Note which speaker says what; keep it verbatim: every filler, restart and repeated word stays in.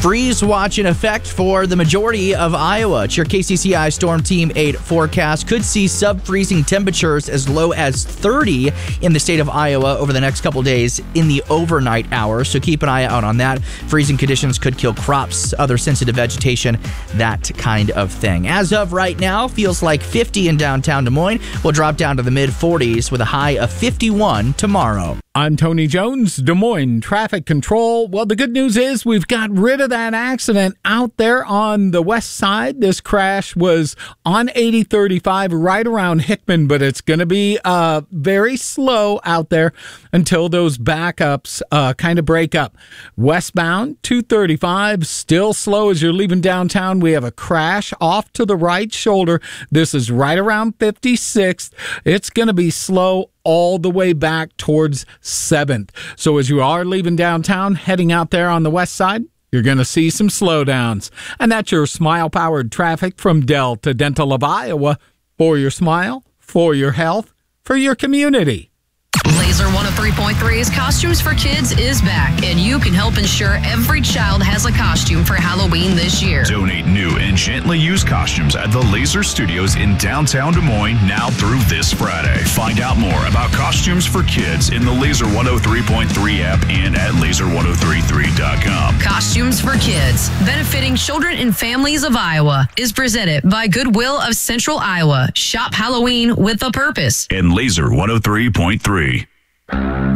Speaker 1: Freeze watch in effect for the majority of Iowa. It's your K C C I Storm Team eight forecast. Could see sub-freezing temperatures as low as thirty in the state of Iowa over the next couple days in the overnight hours. So keep an eye out on that. Freezing conditions could kill crops, other sensitive vegetation, that kind of thing. As of right now, feels like fifty in downtown Des Moines. Will drop down to the mid forties with a high of fifty-one tomorrow.
Speaker 2: I'm Tony Jones, Des Moines Traffic Control. Well, the good news is we've got rid of that accident out there on the west side. This crash was on eighty thirty-five right around Hickman, but it's going to be uh, very slow out there until those backups uh, kind of break up. Westbound, two thirty-five, still slow as you're leaving downtown. We have a crash off to the right shoulder. This is right around fifty-sixth. It's going to be slow all the way back towards seventh. So as you are leaving downtown, heading out there on the west side, you're going to see some slowdowns. And that's your smile-powered traffic from Delta Dental of Iowa. For your smile, for your health, for your community.
Speaker 3: Laser one oh three point three's Costumes for Kids is back, and you can help ensure every child has a costume for Halloween this year.
Speaker 4: Donate new and gently used costumes at the Laser Studios in downtown Des Moines now through this Friday. Find out more about Costumes for Kids in the Laser one oh three point three app and at laser ten thirty-three dot com.
Speaker 3: Costumes for Kids, benefiting children and families of Iowa, is presented by Goodwill of Central Iowa. Shop Halloween with a purpose.
Speaker 4: And Laser one oh three point three.